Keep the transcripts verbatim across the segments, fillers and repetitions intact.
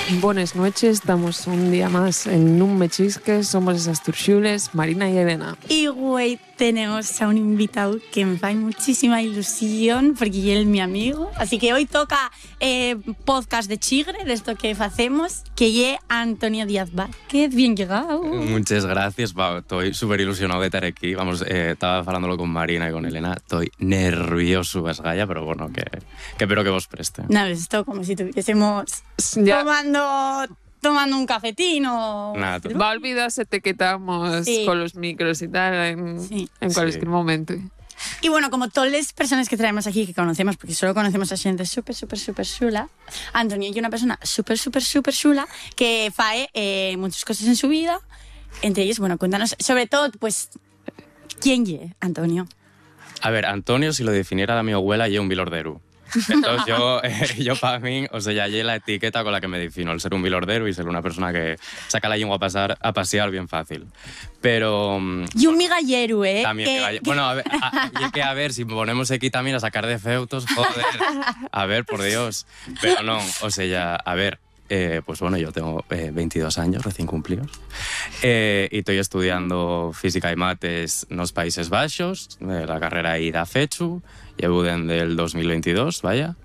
Buenas noches, estamos un día más en Un Mechisque, somos esas turxules, Marina y Elena. Y güey, tenemos a un invitado que me hace muchísima ilusión porque él es mi amigo. Así que hoy toca eh, podcast de Chigre, de esto que hacemos, que es Antonio Díaz Vázquez. Bien llegado. Muchas gracias, Pau. Estoy súper ilusionado de estar aquí. Vamos, eh, estaba hablándolo con Marina y con Elena. Estoy nervioso, Esgaya, pero bueno, que, que espero que vos preste. No, esto como si estuviésemos Ya. tomando, tomando un cafetín o... Nada, tú- Va a olvidarse que estamos Sí. con los micros y tal en, Sí. en cualquier Sí. momento. Y bueno, como todas las personas que traemos aquí, que conocemos, porque solo conocemos a gente súper, súper, súper chula, Antonio es una persona súper, súper, súper chula que fae eh, muchas cosas en su vida. Entre ellas, bueno, cuéntanos, sobre todo, pues, ¿quién es Antonio? A ver, Antonio, si lo definiera la mi abuela, y un bilordero. Entonces yo, eh, yo para mí, o sea, ya hay la etiqueta con la que me defino, el ser un bilordero y ser una persona que saca la lengua a, pasar, a pasear bien fácil. Pero... mm, Y un migallero, ¿eh? También que, que vaya- Bueno, a ver, a- y es que a ver, si ponemos aquí también a sacar defectos, joder, a ver, por Dios. Pero no, o sea, ya, a ver, eh, pues bueno, yo tengo eh, veintidós años recién cumplidos eh, y estoy estudiando física y mates en los Países Bajos, eh, la carrera ahí da fechu, llevo desde el dos mil veintidós, vaya.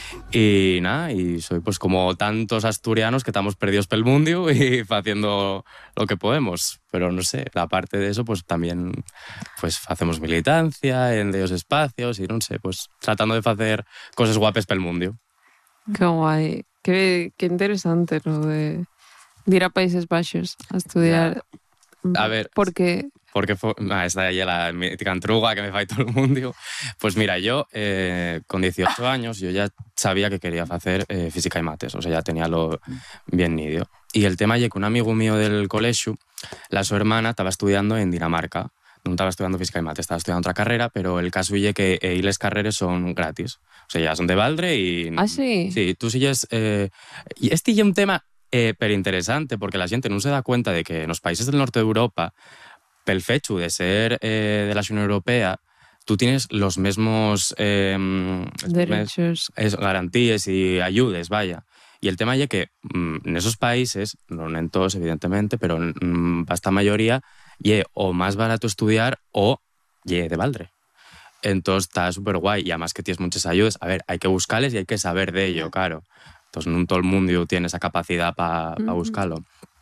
Y nada, y soy pues como tantos asturianos que estamos perdidos pel mundio y haciendo lo que podemos. Pero no sé, aparte de eso, pues también pues hacemos militancia en los espacios y no sé, pues tratando de hacer cosas guapes pel mundio. Qué guay, qué, qué interesante lo de, de ir a Países Bajos a estudiar. A ver, Porque porque fue, ah, esta ya la mítica antruga que me fai todo el mundo. Pues mira, yo eh, con dieciocho años yo ya sabía que quería hacer eh, física y mates, o sea, ya tenía lo bien nidio. Y el tema es que un amigo mío del colegio, la su hermana, estaba estudiando en Dinamarca. No estaba estudiando física y mates, estaba estudiando otra carrera, pero el caso es que eh, y las carreras son gratis. O sea, ya son de Valdre y... ¿Ah, sí? Sí, tú sigues... Eh, y este es un tema eh, pero interesante, porque la gente no se da cuenta de que en los países del norte de Europa, pel fechu de ser eh, de la Unión Europea, tú tienes los mismos eh, derechos. es, garantías y ayudes, vaya. Y el tema es que mm, en esos países, no en todos evidentemente, pero mm, esta mayoría, ye o más barato estudiar o ye de Valdre. Entonces está súper guay y además que tienes muchas ayudas. A ver, hay que buscarles y hay que saber de ello, claro. Entonces no todo el mundo tiene esa capacidad para pa Ujú. buscarlo.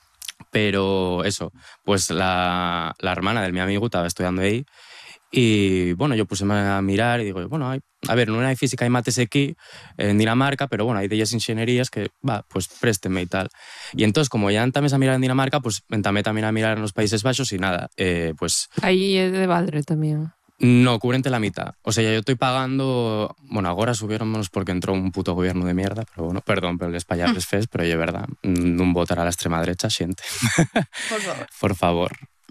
Pero eso, pues la, la hermana de mi amigo estaba estudiando ahí y bueno, yo puse a mirar y digo, bueno, hay, a ver, no hay física y mates aquí en Dinamarca, pero bueno, hay de ellas ingenierías que, va, pues présteme y tal. Y entonces, como ya entamé a mirar en Dinamarca, pues entamé también a mirar en los Países Bajos y nada, eh, pues Ahí es de Valdre también. no, cubrente la mitad. O sea, yo estoy pagando... Bueno, ahora subieron menos porque entró un puto gobierno de mierda, pero bueno, perdón, pero les payables fes, pero es verdad, non votar a la extrema derecha, xente. Por favor. Por favor.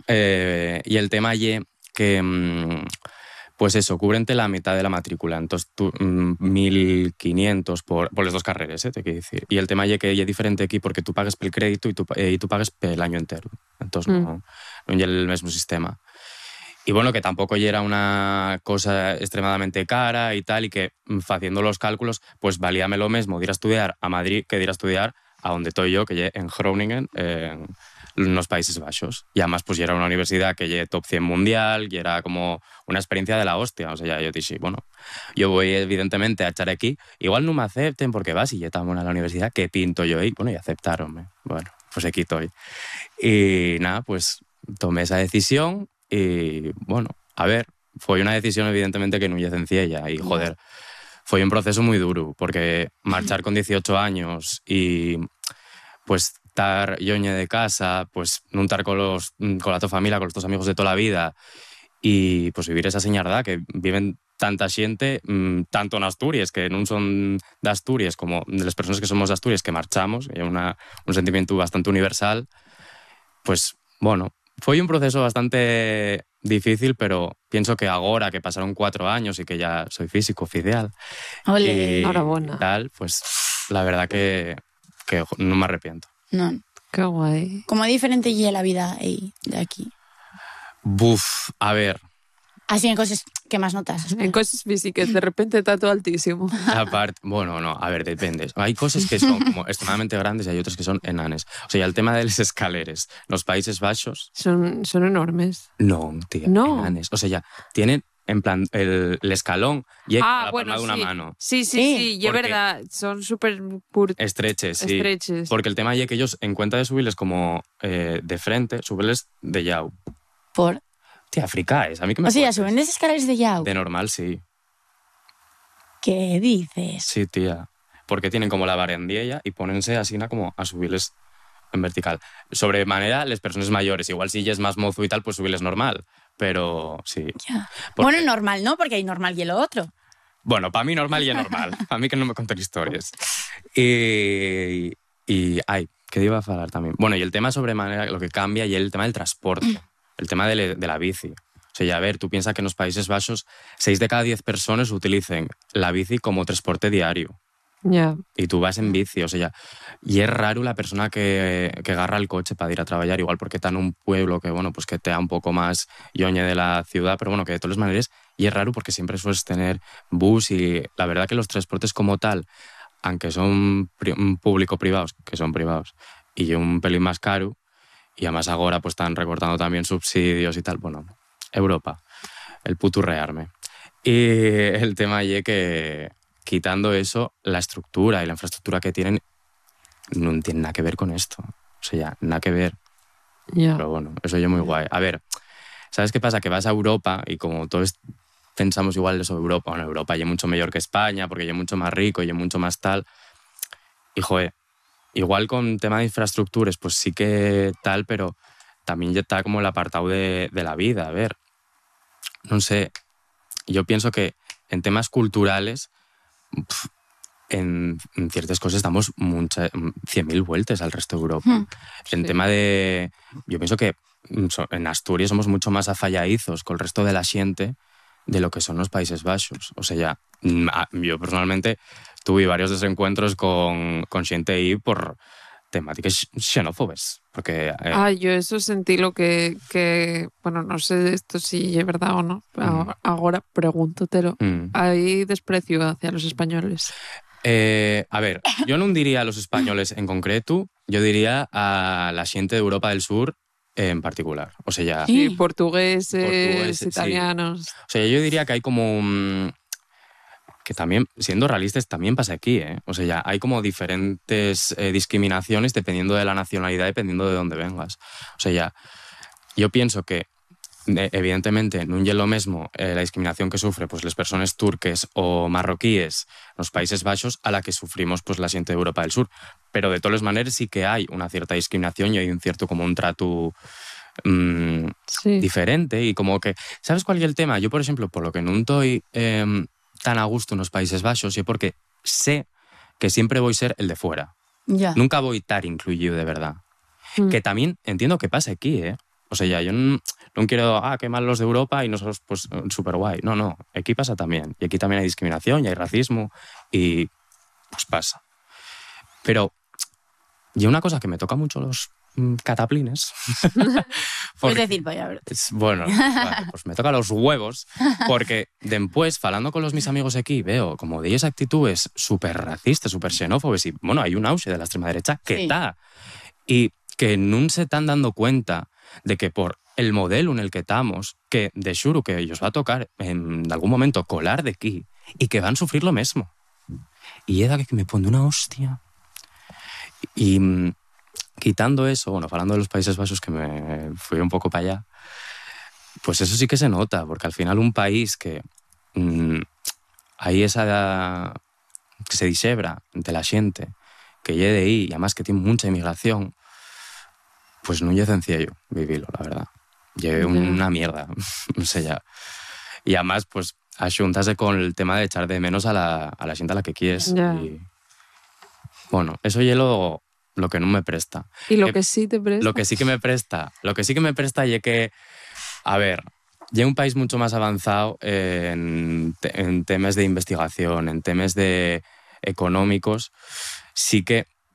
Eh, y el tema ye que, mm, pues eso, cubrente la mitad de la matrícula. Entonces, tú, mm, mil quinientos por, por las dos carreras, eh, te quiero decir. Y el tema ye que es diferente aquí porque tú pagues pel crédito y tú, eh, y tú pagues pel año entero. Entonces, Mm. no, no es el mismo sistema. Y bueno, que tampoco ya era una cosa extremadamente cara y tal, y que haciendo los cálculos, pues valíame lo mismo de ir a estudiar a Madrid que de ir a estudiar a donde estoy yo, que ya en Groningen, en los Países Bajos. Y además, pues ya era una universidad que ya top cien mundial, y era como una experiencia de la hostia. O sea, ya yo dije, bueno, yo voy evidentemente a echar aquí, igual no me acepten porque vas y ya estamos en la universidad, ¿qué pinto yo ahí? Bueno, y aceptaronme. Bueno, pues aquí estoy. Y nada, pues tomé esa decisión. Y bueno, a ver, fue una decisión evidentemente que no es sencilla y joder, fue un proceso muy duro porque marchar con dieciocho años y pues estar yoñe de casa, pues no estar con, los, con la tu familia, con los tus amigos de toda la vida y pues vivir esa señardad que viven tanta xente, mmm, tanto en Asturias, que non son de Asturias como de las personas que somos de Asturias que marchamos, y una, un sentimiento bastante universal, pues bueno, fue un proceso bastante difícil, pero pienso que ahora que pasaron cuatro años y que ya soy físico oficial Ole. y Enhorabuena. tal, pues la verdad que, que no me arrepiento. No. Qué guay. ¿Cómo diferente es la vida ahí, de aquí? Buf, a ver, Así en cosas que más notas. En cosas físicas, de repente está todo altísimo. Aparte, bueno, no, a ver, depende. Hay cosas que son como extremadamente grandes y hay otras que son enanes. O sea, el tema de las escaleras, los Países Bajos... Son, son enormes. No, tía, No. enanes. O sea, ya, tienen en plan el, el escalón y Ah, la bueno, palma de una sí. mano. Sí, sí, Sí, sí, y es porque- verdad, son súper pur- Estreches, sí. estreches. Porque el tema es que ellos, en cuenta de subirles como eh, de frente, subirles de yau. Por... Tía, fricaes, a mí que me O sea, cuentes. suben esas escaleras de Yao. De normal, sí. ¿Qué dices? Sí, tía. Porque tienen como la barandilla y pónense así na, como a subirles en vertical. Sobremanera, las personas mayores. Igual si ya es más mozo y tal, pues subirles normal. Pero sí. Ya. Porque- Bueno, normal, ¿no? Porque hay normal y lo otro. Bueno, para mí normal y es normal. A mí que no me conten historias. Y, y ay, ¿qué iba a hablar también? Bueno, y el tema sobremanera, lo que cambia, y el tema del transporte. El tema de, le- de la bici. O sea, ya a ver, tú piensas que en los Países Bajos seis de cada diez personas utilicen la bici como transporte diario. Ya. Y tú vas en bici, o sea, ya... Y es raro la persona que, que agarra el coche para ir a trabajar, igual porque está en un pueblo que, bueno, pues que te da un poco más yoñe de la ciudad, pero bueno, que de todas maneras, y es raro porque siempre sueles tener bus y la verdad que los transportes como tal, aunque son pri- un público privados, que son privados, y un pelín más caro, y además ahora pues están recortando también subsidios y tal, bueno, Europa, el puturrearme. Y el tema es que, quitando eso, la estructura y la infraestructura que tienen no tiene nada que ver con esto. O sea, ya, nada que ver. Ya. Pero bueno, eso yo muy guay. A ver, ¿sabes qué pasa? Que vas a Europa y como todos pensamos igual de eso de Europa, bueno, Europa ya es mucho mejor que España porque ya es mucho más rico y es mucho más tal. Y joder, igual con tema de infraestructuras, pues sí que tal, pero también ya está como el apartado de, de la vida. A ver, no sé, yo pienso que en temas culturales, pf, en, en ciertas cosas damos muchas, cien mil vueltas al resto de Europa. Hmm. En Sí. tema de... Yo pienso que mm, so- en Asturias somos mucho más afalladizos con el resto de la gente de lo que son los Países Bajos. O sea, ya, mm, a- yo personalmente tuve varios desencuentros con, con xente aí por temáticas xenófobas. Porque... eh, Ah, yo eso sentí lo que, que, bueno, no sé esto si es verdad o no. A- Ahora pregúntotelo. mm. Hay desprecio hacia los españoles. Eh, a ver, yo no diría a los españoles en concreto, yo diría a la gente de Europa del Sur en particular. O sea, ya... Sí. Sí, portugueses, Portugueses, sí. italianos. O sea, yo diría que hay como un... que también, siendo realistas, también pasa aquí, ¿eh? O sea, ya hay como diferentes eh, discriminaciones dependiendo de la nacionalidad, dependiendo de dónde vengas. O sea, ya, yo pienso que, eh, evidentemente, no es lo mismo eh, la discriminación que sufre pues, las personas turques o marroquíes en los Países Bajos a la que sufrimos pues, la gente de Europa del Sur. Pero de todas maneras sí que hay una cierta discriminación y hay un cierto como un trato... mm, Sí. diferente y como que... ¿Sabes cuál es el tema? Yo, por ejemplo, por lo que no estoy eh, tan a gusto en los Países Bajos y porque sé que siempre voy a ser el de fuera. Ya. Nunca voy a estar incluido de verdad. Mm. Que también entiendo que pasa aquí, ¿eh? O sea, ya yo no, no quiero, ah, qué mal los de Europa y nosotros, pues, súper guay. No, no, aquí pasa también. Y aquí también hay discriminación y hay racismo y pues pasa. Pero, y una cosa que me toca mucho los mm, cataplines... Puedes porque- decir, vaya, a ver. es- Bueno, vale, pues me toca los huevos porque después, falando con los mis amigos aquí, veo como de ellas actitudes súper racistas, súper xenófobas y, bueno, hay un auge de la extrema derecha que Sí. está. Y que no se están dando cuenta de que por el modelo en el que estamos, que de xuro que ellos va a tocar en algún momento colar de aquí y que van a sufrir lo mismo. Y era que me pone una hostia. Y mm, quitando eso, bueno, hablando de los Países Bajos, que me fui un poco para allá, pues eso sí que se nota, porque al final un país que mm, hay esa que se disebra entre la gente, que llegue de ahí, y además que tiene mucha inmigración, pues no es sencillo vivirlo, la verdad. Lleve Ya. una mierda, no sé ya. Y además, pues, axuntase con el tema de echar de menos a la, a la gente a la que quieres. Ya. Y, bueno, eso es lo, lo que no me presta. Y lo Eh, que sí te presta. Lo que sí que me presta, lo que sí que me presta y que, a ver, ya un país mucho más avanzado en, te- en temas de investigación, en temas de económicos, sí que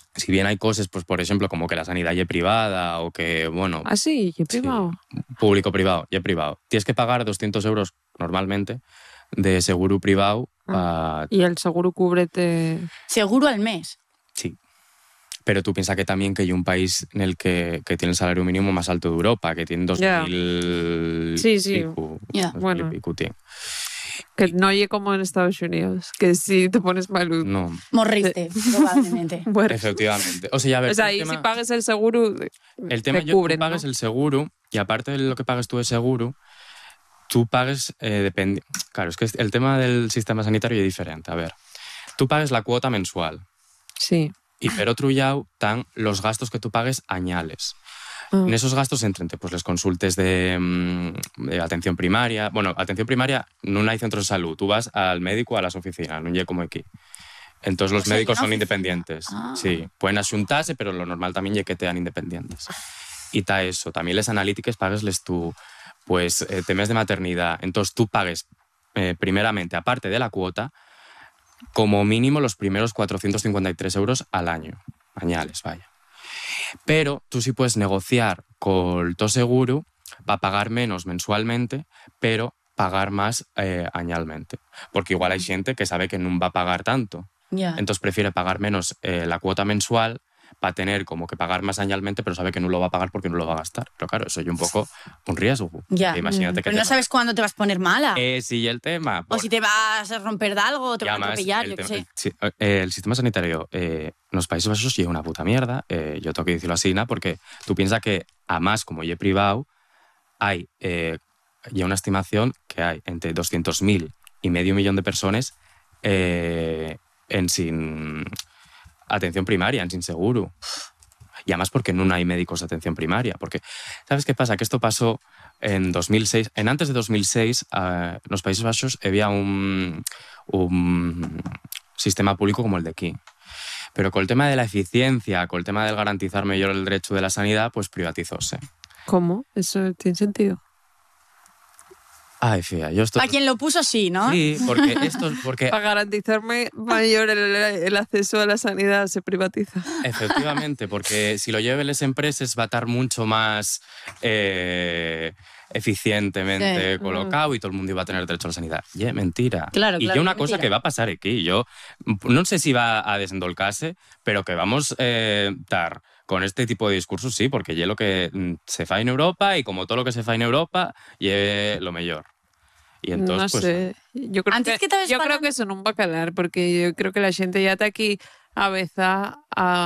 si bien hay cosas, pues por ejemplo, como que la sanidad ya es privada o que, bueno... Ah, sí, y privado. Sí, público-privado, ya privado. Tienes que pagar doscientos euros normalmente de seguro privado. Ah. Pa... Y el seguro cúbrete... Seguro al mes. Sí. Pero tú piensas que también que hay un país en el que, que tiene el salario mínimo más alto de Europa, que tiene dos mil yeah. Sí, sí. pico, yeah. dos bueno. mil pico, tío. Que no oye como en Estados Unidos, que si te pones malud. No. Morriste, probablemente. Bueno. Efectivamente. O sea, a ver, o sea, ahí tema, si pagues el seguro, el tema te yo, cubren, tú pagues ¿no? el seguro y aparte de lo que pagues tú de seguro, tú pagues, eh, depende... Claro, es que el tema del sistema sanitario es diferente. A ver, tú pagues la cuota mensual. Sí. Y per otro llau están los gastos que tú pagues añales. Ah. En esos gastos entran pues les consultes de, de atención primaria. Bueno, atención primaria no hay centros de salud. Tú vas al médico a las oficinas, no hay como aquí. Entonces los o sea, médicos son oficina. independientes. Ah. Sí, pueden asuntarse, pero lo normal también es que te dan independientes. Y está eso. También les analíticas paguesles tú, pues, eh, temas de maternidad. Entonces tú pagues, eh, primeramente, aparte de la cuota, como mínimo los primeros cuatrocientos cincuenta y tres euros al año. Añales, vaya. Pero tú sí puedes negociar con tu seguro para pagar menos mensualmente, pero pagar más eh, añalmente. Porque igual hay gente que sabe que no va a pagar tanto. Yeah. Entonces prefiere pagar menos eh, la cuota mensual para tener como que pagar más añalmente, pero sabe que no lo va a pagar porque no lo va a gastar. Pero claro, eso es un poco un riesgo. Ya. Imagínate que Pero no te... sabes cuándo te vas a poner mala. Eh, sí, el tema. O Por... si te vas a romper de algo, o te Y vas a además, atropellar, el, yo qué tema- sé. el, eh, el sistema sanitario eh, en los Países Bajos es una puta mierda. Eh, yo tengo que decirlo así, ¿no? Porque tú piensas que, además, como yo he privado, hay eh, ya una estimación que hay entre doscientos mil y medio millón de personas eh, en sin atención primaria, en sin seguro. Y además porque no hay médicos de atención primaria. Porque, ¿sabes qué pasa? Que esto pasó en dos mil seis. En antes de dos mil seis, uh, en los Países Bajos había un, un sistema público como el de aquí. Pero con el tema de la eficiencia, con el tema del garantizar mejor el derecho de la sanidad, pues privatizóse. ¿Cómo? ¿Eso tiene sentido? Ay, fía, yo estoy... A quien lo puso sí, ¿no? Sí, porque esto... Porque... Para garantizarme mayor el, el acceso a la sanidad se privatiza. Efectivamente, porque si lo lleven las empresas va a estar mucho más eh, eficientemente Sí. colocado y todo el mundo iba a tener derecho a la sanidad. Y es mentira. Claro, y claro, yo una es cosa mentira. que va a pasar aquí, yo no sé si va a desendolcarse, pero que vamos a eh, estar con este tipo de discursos, sí, porque ya lo que mm, se fa en Europa y como todo lo que se fa en Europa, ya lo mejor. Y entonces, no pues, sé. Yo creo Antes que, que te ves yo para- creo que eso no va a calar, porque yo creo que la gente ya está aquí a veces a,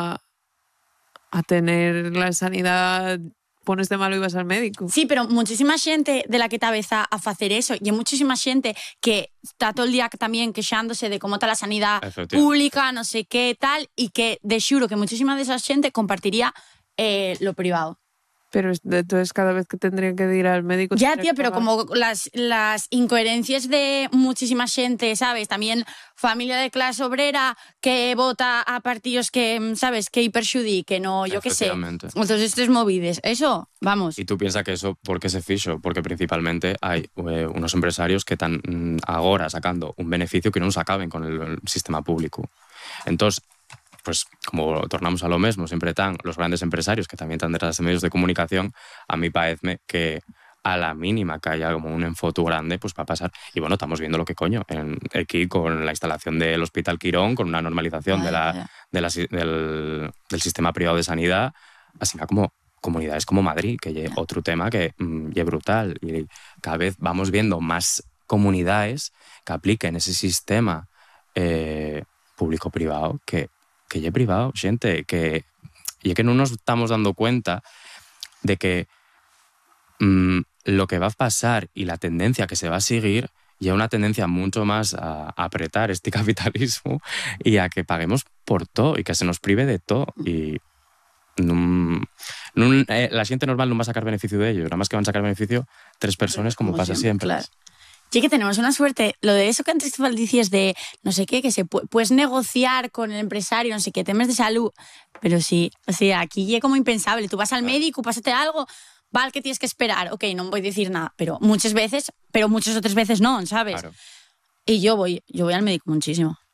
a tener la sanidad, pones de malo y vas al médico. Sí, pero muchísima xente de la que te aveza a facer eso e hai muchísima xente que está todo el día tamén queixándose de como está la sanidad Efectivamente. pública, no sé qué, tal, e que de xuro que muchísima de esa xente compartiría eh, lo privado. Pero es- entonces cada vez que tendrían que ir al médico... Ya, tendrían tía, que pero pagar. como las, las incoherencias de muchísima xente, ¿sabes? También familia de clase obrera que vota a partidos que, ¿sabes? Que hiperxudiquen o yo qué sé. Efectivamente. Entonces, estos movides. Eso, vamos. Y tú piensas que eso, ¿por qué se fixo? Porque principalmente hay eh, unos empresarios que están mm, ahora sacando un beneficio que no nos acaben con el, el sistema público. Entonces, pues como tornamos a lo mismo, siempre están los grandes empresarios que también están detrás de medios de comunicación, a mí parece que a la mínima que haya como un enfoto grande, pues va a pasar. Y bueno, estamos viendo lo que coño, en, aquí con la instalación del Hospital Quirón, con una normalización Ya, de ya, la, ya. de la si- del, del sistema privado de sanidad, así como comunidades como Madrid, que es otro tema que mm, es brutal. Y cada vez vamos viendo más comunidades que apliquen ese sistema eh, público-privado que, que ya es privado, gente, que, y es que no nos estamos dando cuenta de que mm, lo que va a pasar y la tendencia que se va a seguir y una tendencia mucho más a, a apretar este capitalismo y a que paguemos por todo y que se nos prive de todo. Y no, no, eh, la gente normal no va a sacar beneficio de ello, nada más que van a sacar beneficio tres personas como, Como pasa siempre. siempre, claro. Sí que tenemos una suerte, lo de eso que antes tú dices de no sé qué, que se pu puedes negociar con el empresario, no sé qué, temas de salud, pero sí, o sea, aquí es como impensable, tú vas al Claro. médico, pásate algo, vale que tienes que esperar, ok, no voy a decir nada, pero muchas veces, pero muchas otras veces no, ¿sabes? Claro. Y yo voy, yo voy al médico muchísimo.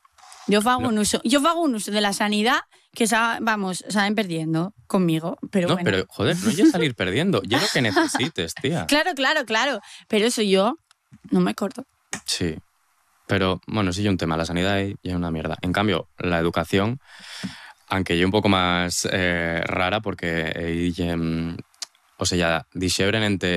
Jo fago No. un uso, jo fago un uso de la sanidad que, sa- vamos, saben perdiendo conmigo, pero No, bueno. pero joder, no ya salir perdiendo. Ya lo que necesites, tía. Claro, claro, claro, pero eso yo no me corto. Sí. Pero bueno, sí, hay un tema. La sanidad ahí ya es una mierda. En cambio, la educación, aunque yo un poco más eh, rara, porque ell, eh, o sea, dixebren entre